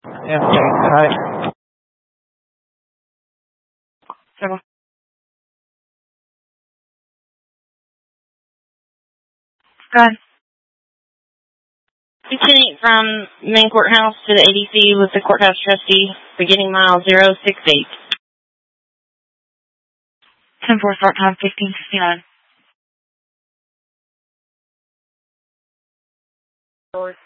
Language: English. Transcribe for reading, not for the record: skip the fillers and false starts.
Yeah, okay. Hi. So, go ahead. 228 from main courthouse to the ADC with the courthouse trustee, beginning mile 068. 10-4 start time, 15:59.